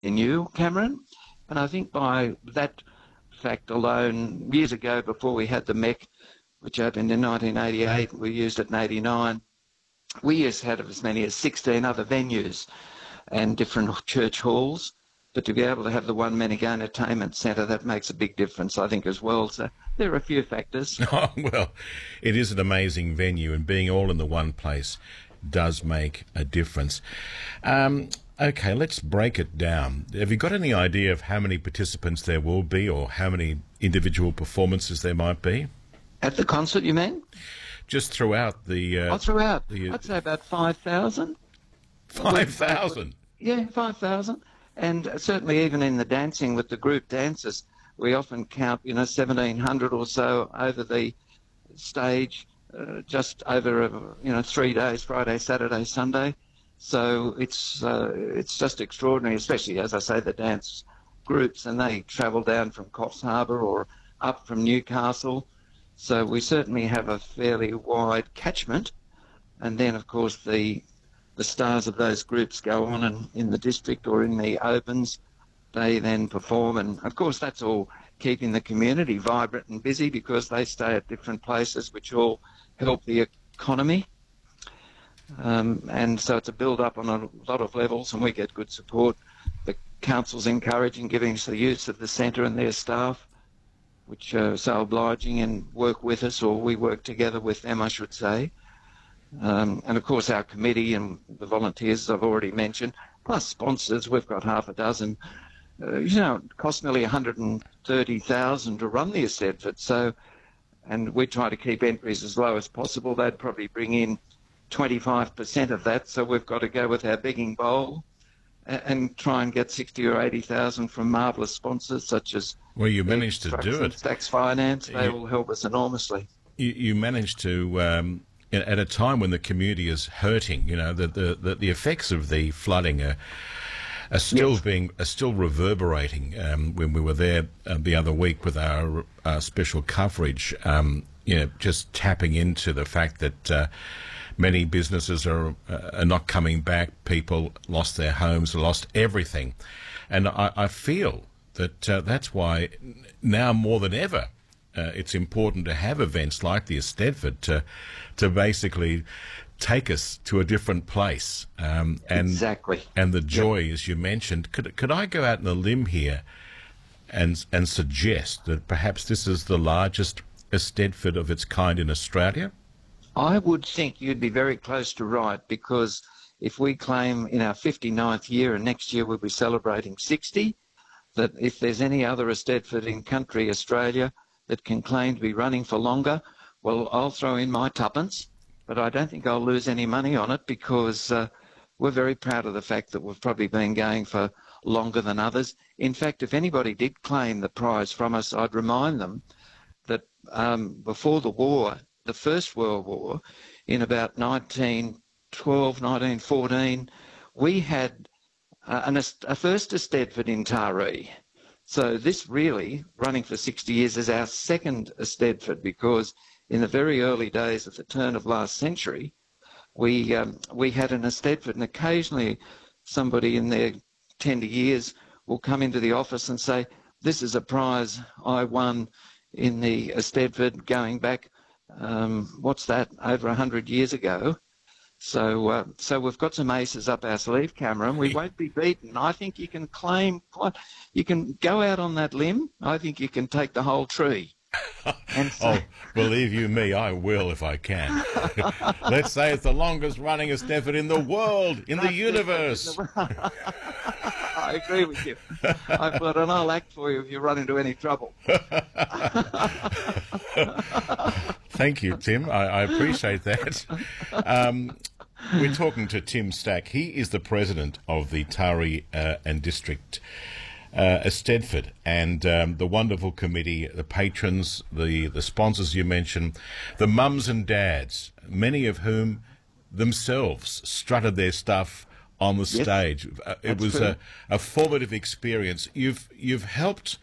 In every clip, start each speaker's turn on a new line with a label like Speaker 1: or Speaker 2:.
Speaker 1: venue, Cameron. And I think by that fact alone, years ago, before we had the MEC, which opened in 1988, we used it in 89, we used to have as many as 16 other venues and different church halls. But to be able to have the one Menegoon Entertainment Centre, that makes a big difference, I think, as well. So there are a few factors.
Speaker 2: Oh, well, it is an amazing venue, and being all in the one place does make a difference. Okay, let's break it down. Have you got any idea of how many participants there will be, or how many individual performances there might be?
Speaker 1: At the concert, you mean?
Speaker 2: Just throughout the...
Speaker 1: throughout. I'd say about 5,000.
Speaker 2: 5,000?
Speaker 1: Yeah, 5,000. And certainly even in the dancing with the group dancers, we often count, 1,700 or so over the stage, just over, 3 days, Friday, Saturday, Sunday. So it's just extraordinary, especially, as I say, the dance groups, and they travel down from Coffs Harbour or up from Newcastle. So we certainly have a fairly wide catchment. And then, of course, the stars of those groups go on, and in the district or in the opens, they then perform. And, of course, that's all keeping the community vibrant and busy, because they stay at different places, which all help the economy. And so it's a build-up on a lot of levels, and we get good support. The council's encouraging, giving us the use of the centre and their staff, which are so obliging and work with us, or we work together with them, I should say. And, of course, our committee and the volunteers I've already mentioned, plus sponsors. We've got half a dozen. It costs nearly 130,000 to run the Eisteddfod. So, and we try to keep entries as low as possible. They'd probably bring in 25% of that. So we've got to go with our begging bowl and try and get 60 or 80,000 from marvellous sponsors such as...
Speaker 2: Well, you managed to do it.
Speaker 1: Stacks Finance. They will help us enormously.
Speaker 2: You managed to... at a time when the community is hurting, the effects of the flooding are still still reverberating. When we were there the other week with our special coverage, just tapping into the fact that many businesses are not coming back. People lost their homes, lost everything, and I feel that that's why now more than ever. It's important to have events like the Eisteddfod to basically take us to a different place.
Speaker 1: Exactly.
Speaker 2: And the joy, as you mentioned. Could I go out on a limb here and suggest that perhaps this is the largest Eisteddfod of its kind in Australia?
Speaker 1: I would think you'd be very close to right, because if we claim in our 59th year, and next year we'll be celebrating 60, that if there's any other Eisteddfod in country Australia that can claim to be running for longer, well, I'll throw in my tuppence, but I don't think I'll lose any money on it, because we're very proud of the fact that we've probably been going for longer than others. In fact, if anybody did claim the prize from us, I'd remind them that before the war, the First World War, in about 1912, 1914, we had a first Eisteddfod in Taree. So this really, running for 60 years, is our second Eisteddfod, because in the very early days of the turn of last century, we had an Eisteddfod, and occasionally somebody in their tender years will come into the office and say, this is a prize I won in the Eisteddfod going back, what's that, over 100 years ago. So we've got some aces up our sleeve, Cameron. We won't be beaten. I think you can you can go out on that limb. I think you can take the whole tree. And so,
Speaker 2: believe you me, I will if I can. Let's say it's the longest running Eisteddfod in the world, in the universe.
Speaker 1: I agree with you. And I'll act for you if you run into any trouble.
Speaker 2: Thank you, Tim. I appreciate that. We're talking to Tim Stack. He is the president of the Taree and District Eisteddfod, and the wonderful committee, the patrons, the sponsors you mentioned, the mums and dads, many of whom themselves strutted their stuff on the stage. It was a formative experience. You've helped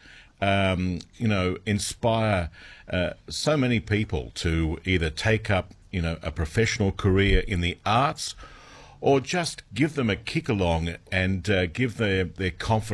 Speaker 2: inspire so many people to either take up a professional career in the arts, or just give them a kick along and give their confidence